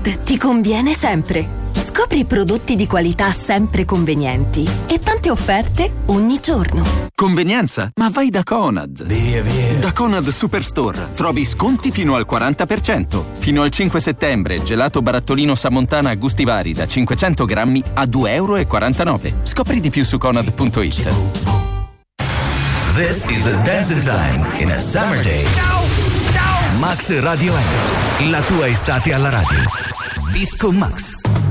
Conad ti conviene sempre. Scopri prodotti di qualità sempre convenienti e tante offerte ogni giorno. Convenienza? Ma vai da Conad. Via. Da Conad Superstore trovi sconti fino al 40%. Fino al 5 settembre gelato barattolino Samontana a gusti vari da 500 grammi a €2,49. Scopri di più su conad.it. This is the dancing time in a summer day. Max Radio Energy, la tua estate alla radio. Disco Max.